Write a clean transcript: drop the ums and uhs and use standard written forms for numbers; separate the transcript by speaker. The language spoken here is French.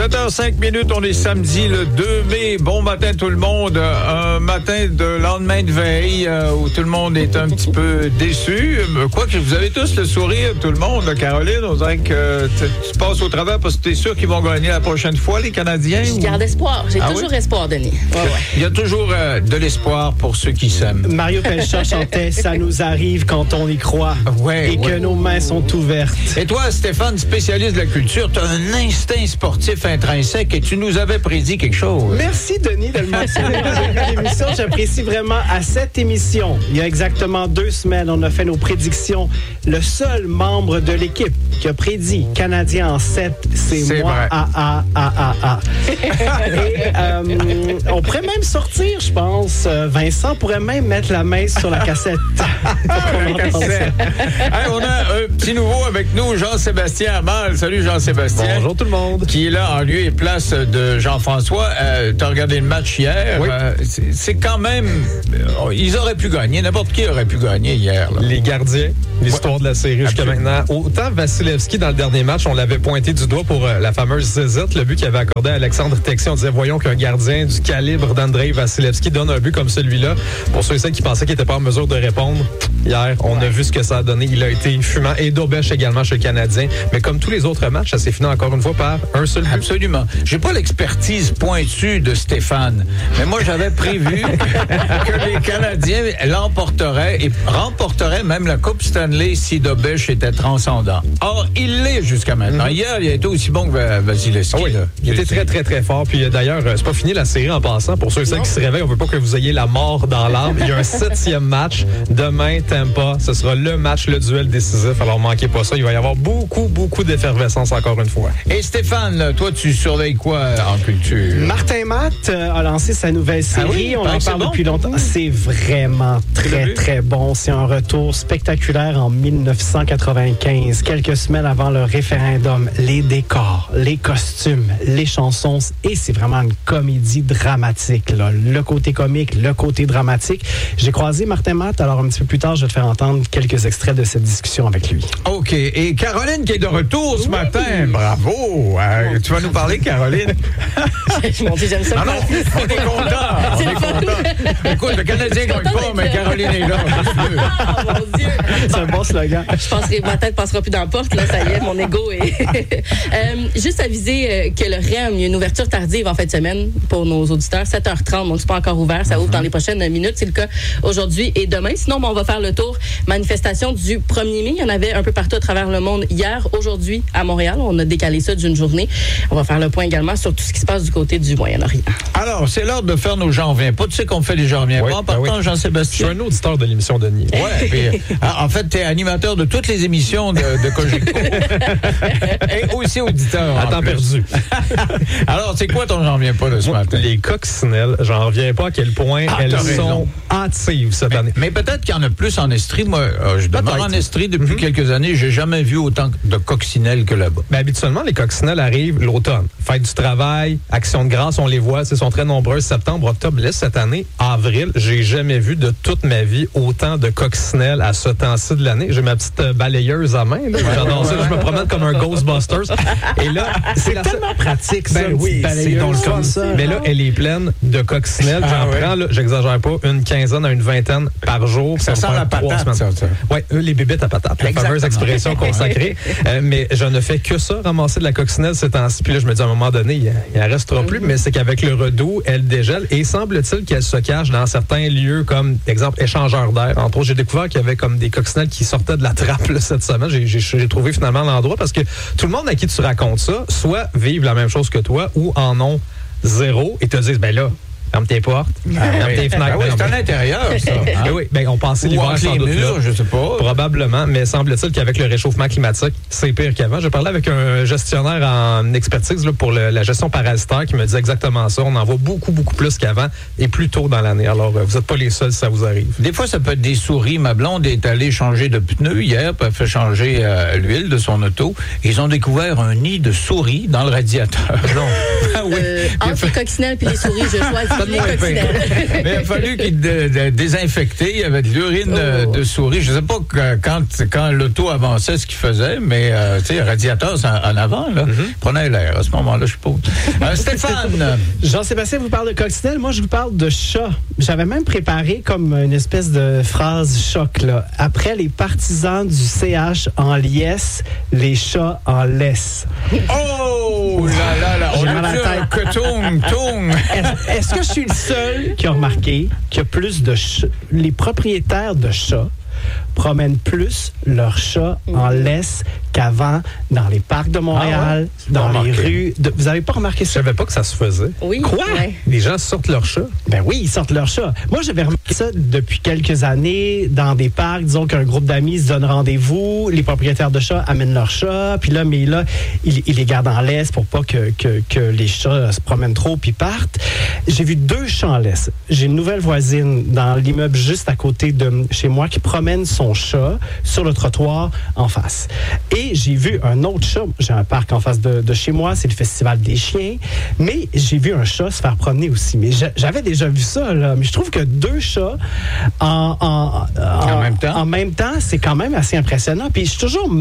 Speaker 1: 7h05, on est samedi le 2 mai. Bon matin tout le monde. Un matin de lendemain de veille où tout le monde est un petit peu déçu. Quoique vous avez tous le sourire, tout le monde. Caroline, on dirait que tu passes au travers parce que tu es sûr qu'ils vont gagner la prochaine fois, les Canadiens.
Speaker 2: Je garde espoir. J'ai toujours espoir, Denis. Ouais.
Speaker 1: Il y a toujours de l'espoir pour ceux qui s'aiment.
Speaker 3: Mario Pelcha chantait « Ça nous arrive quand on y croit et que nos mains sont ouvertes ».
Speaker 1: Et toi, Stéphane, spécialiste de la culture, tu as un instinct sportif intrinsèque et tu nous avais prédit quelque chose.
Speaker 3: Merci, Denis, de le mentionner dans le début de l'émission. J'apprécie vraiment à cette émission. Il y a exactement 2 semaines, on a fait nos prédictions. Le seul membre de l'équipe qui a prédit Canadien en 7, c'est moi. Et on pourrait même sortir, je pense. Vincent pourrait même mettre la main sur la cassette.
Speaker 1: Hey, on a un petit nouveau avec nous, Jean-Sébastien Amal. Salut Jean-Sébastien.
Speaker 4: Bonjour tout le monde.
Speaker 1: Qui est là en lieu et place de Jean-François. Tu as regardé le match hier.
Speaker 4: Oui.
Speaker 1: C'est quand même... ils auraient pu gagner. N'importe qui aurait pu gagner hier. Là.
Speaker 4: Les gardiens, l'histoire de la série jusqu'à maintenant. Autant Vasilevski, dans le dernier match, on l'avait pointé du doigt pour la fameuse zizite, le but qu'il avait accordé à Alexandre Texier. On disait, voyons qu'un gardien du calibre d'Andrei Vasilevski donne un but comme celui-là. Pour ceux et celles qui pensaient qu'il n'était pas en mesure de répondre, hier, on a vu ce que ça a donné. Il a été fumant et Dobèche également chez le Canadien. Mais comme tous les autres matchs, ça s'est fini encore une fois par un seul but.
Speaker 1: Absolument. J'ai pas l'expertise pointue de Stéphane, mais moi, j'avais prévu que les Canadiens l'emporteraient et remporteraient même la Coupe Stanley si Dobèche était transcendant. Or, il l'est jusqu'à maintenant. Hier, il a été aussi bon que Vasilevski.
Speaker 4: Oui, il était très, très, très fort. Puis d'ailleurs, c'est pas fini la série en passant. Pour ceux et celles qui se réveillent, on veut pas que vous ayez la mort dans l'âme. Il y a un 7e match. Demain, Tampa. Ce sera le match, le duel décisif. Alors, manquez pas ça. Il va y avoir beaucoup d'effervescence encore une fois.
Speaker 1: Et Stéphane, toi, tu surveilles quoi en culture?
Speaker 3: Martin Matt a lancé sa nouvelle série. On en parle depuis longtemps. C'est vraiment très bon. C'est un retour spectaculaire en 1995, quelques semaines avant le référendum. Les décors, les costumes, les chansons, et c'est vraiment une comédie dramatique. Là. Le côté comique, le côté dramatique. J'ai croisé Martin Matt, alors un petit peu plus tard, je vais te faire entendre quelques extraits de cette discussion avec lui.
Speaker 1: OK. Et Caroline qui est de retour ce matin. Bravo. Tu vas nous parler, Caroline?
Speaker 2: Mon Dieu, j'aime ça.
Speaker 1: Non, on est content. Écoute, le Canadien ne gagne pas, mais Caroline est là.
Speaker 2: Ah, mon Dieu.
Speaker 3: C'est un bon slogan.
Speaker 2: Je pense que ma tête passera plus dans la porte. Là, ça y est, mon ego est... juste aviser que le REM, il y a une ouverture tardive en fin de semaine pour nos auditeurs. 7h30, donc c'est pas encore ouvert. Ça ouvre dans les prochaines minutes. C'est le cas aujourd'hui et demain. Sinon, on va faire le tour. Manifestation du 1er mai. Il y en avait un peu partout à travers le monde hier, aujourd'hui à Montréal. On a décalé ça d'une journée. On va faire le point également sur tout ce qui se passe du côté du Moyen-Orient.
Speaker 1: Alors, c'est l'heure de faire nos J'en reviens pas. Tu sais qu'on fait les J'en reviens pas. En partant, Jean-Sébastien.
Speaker 4: Je suis un auditeur de l'émission Denis.
Speaker 1: Ouais. Puis, en fait, tu es animateur de toutes les émissions de Cogeco. Et aussi auditeur.
Speaker 4: À temps perdu.
Speaker 1: Alors, c'est quoi ton J'en reviens pas de ce matin?
Speaker 4: Les coccinelles, j'en reviens pas à quel point elles sont hâtives cette année.
Speaker 1: Mais peut-être qu'il y en a plus en Estrie. Moi, je demeure en Estrie depuis quelques années. J'ai jamais vu autant de coccinelles que là-bas.
Speaker 4: Mais habituellement, les coccinelles arrivent l'automne. Fête du travail, Action de grâce, on les voit. Ils sont très nombreuses. Septembre, octobre. Là, cette année, avril, j'ai jamais vu de toute ma vie autant de coccinelles à ce temps-ci de l'année. J'ai ma petite balayeuse à main. Là. J'adore ça. Je me promène comme un Ghostbusters. Et là,
Speaker 3: c'est tellement pratique, ça.
Speaker 4: Oui, c'est dans le comme ça. Mais là, elle est pleine de coccinelles. J'en prends, là, j'exagère pas, une quinzaine à une vingtaine par jour.
Speaker 1: Ça sent la patate, ça.
Speaker 4: Oui, les bébites à patate. La fameuse expression consacrée. Mais je ne fais que ça, ramasser de la coccinelle ces temps-ci. Puis là, je me dis, à un moment donné, il en restera plus. Mais c'est qu'avec le redoux, elle dégèle. Et semble-t-il qu'elle se cache dans certains lieux comme, exemple, échangeur d'air. Entre autres, j'ai découvert qu'il y avait comme des coccinelles qui sortaient de la trappe là, cette semaine. J'ai trouvé finalement l'endroit parce que tout le monde à qui tu racontes ça, soit vivent la même chose que toi ou en ont zéro et te disent, ben là, ferme tes portes, ferme tes fenêtres.
Speaker 1: Oui, c'est à l'intérieur, ça. Hein?
Speaker 4: Oui, ben on pensait l'hiver sans doute là.
Speaker 1: Je sais pas.
Speaker 4: Probablement, mais semble-t-il qu'avec le réchauffement climatique, c'est pire qu'avant. J'ai parlé avec un gestionnaire en expertise là, pour la gestion parasitaire qui me dit exactement ça. On en voit beaucoup plus qu'avant et plus tôt dans l'année. Alors, vous n'êtes pas les seuls si ça vous arrive.
Speaker 1: Des fois, ça peut être des souris. Ma blonde est allée changer de pneus hier, puis elle fait changer l'huile de son auto. Ils ont découvert un nid de souris dans le radiateur.
Speaker 2: Entre les coccinelles et les souris, je choisis
Speaker 1: pas de moins pire. Mais il a fallu qu'il désinfecte. Il y avait de l'urine de souris. Je ne sais pas quand l'auto avançait ce qu'il faisait, mais tu sais, radiateur en avant, là, prenait l'air. À ce moment-là, je suppose. Stéphane!
Speaker 3: Jean-Sébastien vous parle de coccinelle. Moi, je vous parle de chat. J'avais même préparé comme une espèce de phrase choc, là. Après les partisans du CH en liesse, les chats en laisse.
Speaker 1: Oh là là! On a dit que tourne.
Speaker 3: Est-ce que je suis le seul qui a remarqué qu'il y a plus de chats? Les propriétaires de chats promènent plus leurs chats en laisse qu'avant dans les parcs de Montréal, dans les rues. Vous n'avez pas remarqué ça?
Speaker 4: Je savais pas que ça se faisait.
Speaker 2: Oui.
Speaker 3: Quoi?
Speaker 2: Ouais.
Speaker 4: Les gens sortent leurs chats.
Speaker 3: Ben oui, ils sortent leurs chats. Moi, j'avais remarqué ça depuis quelques années dans des parcs. Disons qu'un groupe d'amis se donne rendez-vous, les propriétaires de chats amènent leurs chats, puis là, ils les gardent en laisse pour pas que les chats se promènent trop puis partent. J'ai vu 2 chats en laisse. J'ai une nouvelle voisine dans l'immeuble juste à côté de chez moi qui promène son chat sur le trottoir en face. Et j'ai vu un autre chat. J'ai un parc en face de chez moi, c'est le Festival des chiens. Mais j'ai vu un chat se faire promener aussi. Mais j'avais déjà vu ça, là. Mais je trouve que 2 chats en même temps, c'est quand même assez impressionnant. Puis je suis toujours